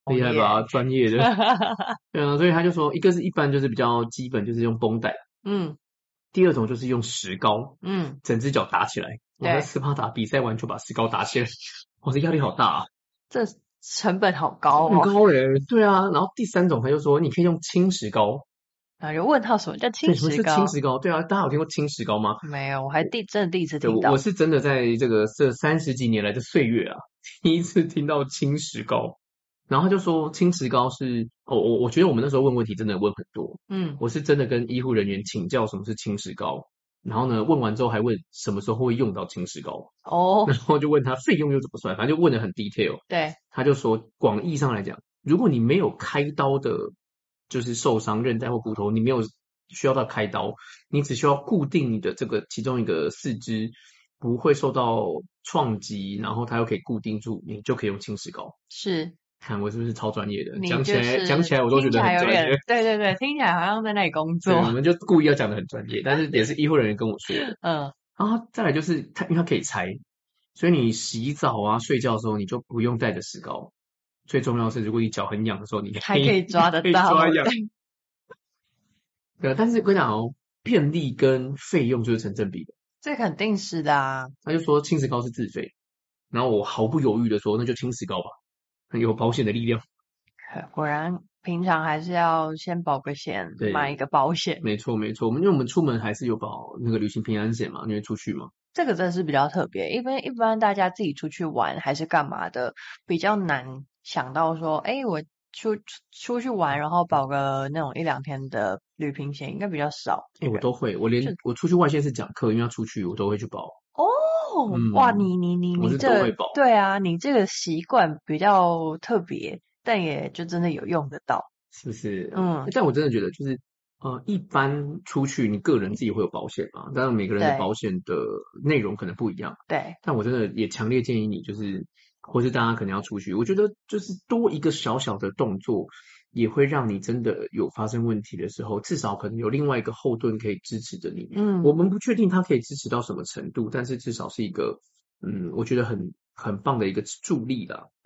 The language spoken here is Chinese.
厉害吧？专业的。对啊，所以他就说，一个是一般就是比较基本，就是用绷带。第二种就是用石膏，整只脚打起来。我在斯巴达比赛完就把石膏打起来，我这压力好大啊！ 这成本好高很高对啊。然后第三种他就说，你可以用轻石膏。 有问号什么叫轻对，什么是石膏？ 轻石膏？对啊，大家有听过轻石膏吗？ 没有，我还真的第一次对， 听到。 我是真的在这30几年来的岁月啊，第一次听到轻石膏。然后他就说轻石膏是我觉得我们那时候问问题真的问很多。我是真的跟医护人员请教什么是轻石膏，然后呢问完之后还问什么时候会用到轻石膏。然后就问他费用又怎么算，反正就问得很 detail。 对， 他就说广义上来讲，如果你没有开刀的，就是受伤韧带或骨头，你没有需要到开刀，你只需要固定你的这个其中一个四肢不会受到创击，然后它又可以固定住，你就可以用轻石膏。 是。 看我是不是超专业的？ 你讲起就是来我都觉得很专业。 对对对，听起来好像在那里工作。 对，我们就故意要讲的很专业，但是也是医护人员跟我说的。然后再来就是它，因为它可以拆，所以你洗澡啊、睡觉的时候你就不用带着石膏。最重要的是，如果你脚很痒的时候，你还可以抓得到， 可以抓痒。对，但是跟你讲哦，便利跟费用就是成正比的。 这肯定是的啊。 他就说轻石膏是自费，然后我毫不犹豫的说，那就轻石膏吧，有保险的力量。 果然平常还是要先保个险，买一个保险。 没错没错，因为我们出门还是有保那个旅行平安险嘛，因为出去嘛。 这个真的是比较特别，因为一般大家自己出去玩还是干嘛的，比较难想到说，我出去玩，然后保个那种1-2天的旅行险，应该比较少。 我都会，我出去外县市讲课，因为要出去，我都会去保。 哇，你我是都会保。 对啊，你这个习惯比较特别，但也就真的有用得到， 是不是？但我真的觉得就是一般出去你个人自己会有保险嘛，当然每个人的保险的内容可能不一样。 对， 但我真的也强烈建议你，就是或是大家可能要出去，我觉得就是多一个小小的动作，也会让你真的有发生问题的时候，至少可能有另外一个后盾可以支持着你。我们不确定它可以支持到什么程度，但是至少是一个我觉得很棒的一个助力啦。